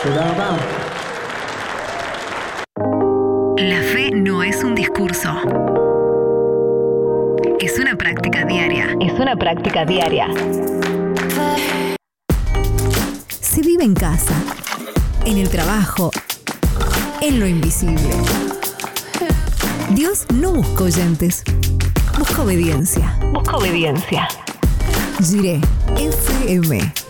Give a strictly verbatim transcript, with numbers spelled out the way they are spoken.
La fe no es un discurso. Es una práctica diaria. Es una práctica diaria. Se vive en casa, en el trabajo, en lo invisible. Dios no busca oyentes, busca obediencia. Busca obediencia. Jiré F M.